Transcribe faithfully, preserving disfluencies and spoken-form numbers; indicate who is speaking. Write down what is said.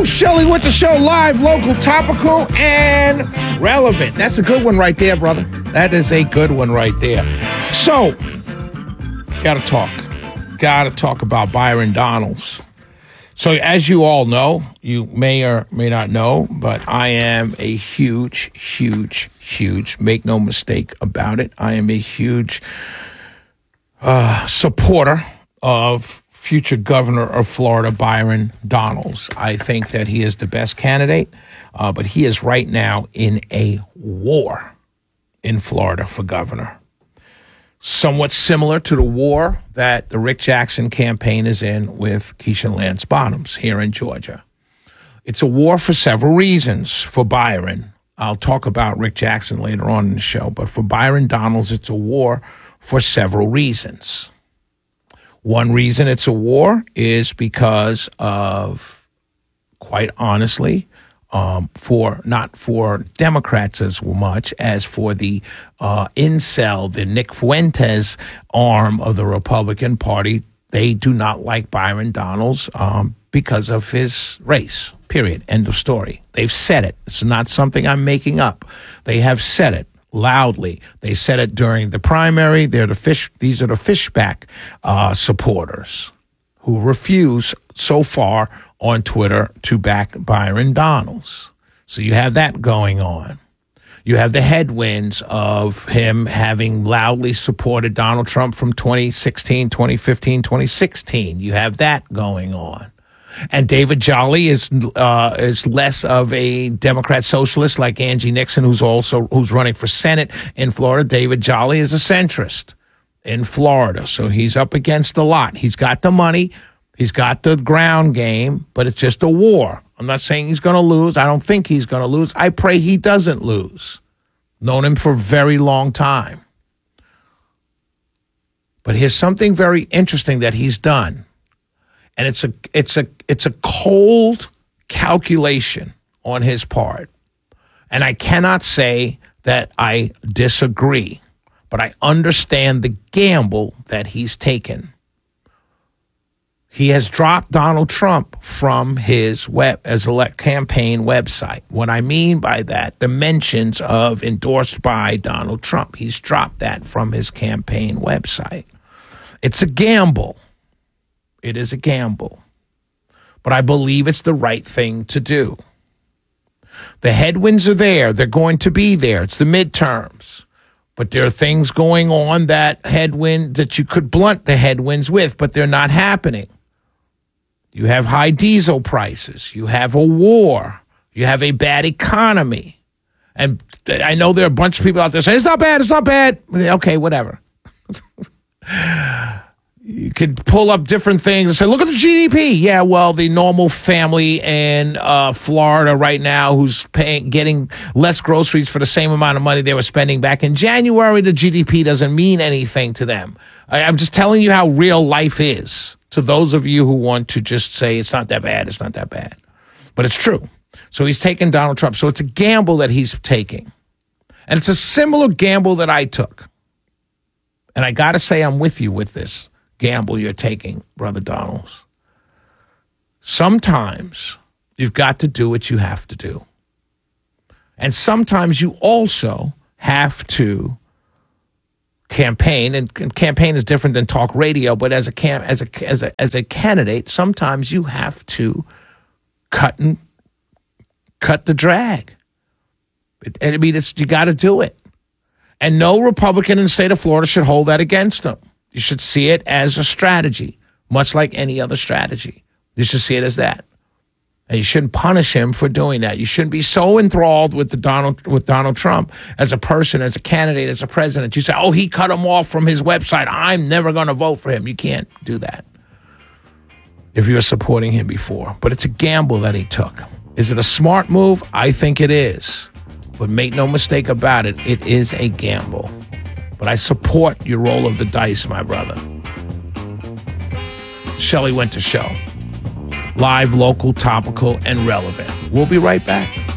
Speaker 1: Shelley with the show, live, local, topical, and relevant. That's a good one right there, brother. That is a good one right there. So, gotta talk. Gotta talk about Byron Donalds. So, as you all know, you may or may not know, but I am a huge, huge, huge, make no mistake about it, I am a huge uh, supporter of future governor of Florida, Byron Donalds. I think that he is the best candidate, uh, but he is right now in a war in Florida for governor. Somewhat similar to the war that the Rick Jackson campaign is in with Keisha Lance Bottoms here in Georgia. It's a war for several reasons for Byron. I'll talk about Rick Jackson later on in the show, but for Byron Donalds, it's a war for several reasons. One reason it's a war is because of, quite honestly, Um, for not for Democrats as much as for the uh, incel, the Nick Fuentes arm of the Republican Party. They do not like Byron Donalds um, because of his race, period. End of story. They've said it. It's not something I'm making up. They have said it loudly. They said it during the primary. They're the fish. These are the Fishback uh, supporters who refuse so far on Twitter to back Byron Donalds. So you have that going on. You have the headwinds of him having loudly supported Donald Trump from twenty sixteen, twenty fifteen, twenty sixteen. You have that going on. And David Jolly is uh, is less of a Democrat socialist like Angie Nixon, who's also who's running for Senate in Florida. David Jolly is a centrist in Florida, so he's up against a lot. He's got the money. He's got the ground game, but it's just a war. I'm not saying he's going to lose. I don't think he's going to lose. I pray he doesn't lose. Known him for a very long time. But here's something very interesting that he's done. And it's a it's a it's a cold calculation on his part. And I cannot say that I disagree, but I understand the gamble that he's taken. He has dropped Donald Trump from his web as a campaign website. What I mean by that, the mentions of endorsed by Donald Trump, he's dropped that from his campaign website. It's a gamble. It is a gamble. But I believe it's the right thing to do. The headwinds are there. They're going to be there. It's the midterms. But there are things going on that headwind that you could blunt the headwinds with, but they're not happening. You have high diesel prices. You have a war. You have a bad economy. And I know there are a bunch of people out there saying, it's not bad, it's not bad. Okay, whatever. You could pull up different things and say, look at the G D P. Yeah, well, the normal family in uh, Florida right now who's paying, getting less groceries for the same amount of money they were spending back in January, the G D P doesn't mean anything to them. I, I'm just telling you how real life is. To those of you who want to just say it's not that bad, it's not that bad. But it's true. So he's taking Donald Trump. So it's a gamble that he's taking. And it's a similar gamble that I took. And I got to say I'm with you with this gamble you're taking, Brother Donalds. Sometimes you've got to do what you have to do. And sometimes you also have to campaign, and, and campaign is different than talk radio, but as a cam, as a as a as a candidate, sometimes you have to cut and cut the drag. It, I mean, it's, you got to do it, and no Republican in the state of Florida should hold that against them. You should see it as a strategy, much like any other strategy. You should see it as that. And you shouldn't punish him for doing that. You shouldn't be so enthralled with the Donald with Donald Trump as a person, as a candidate, as a president. You say, oh, he cut him off from his website. I'm never going to vote for him. You can't do that if you're supporting him before. But it's a gamble that he took. Is it a smart move? I think it is. But make no mistake about it, it is a gamble. But I support your roll of the dice, my brother. Shelley Winter Show. Live, local, topical, and relevant. We'll be right back.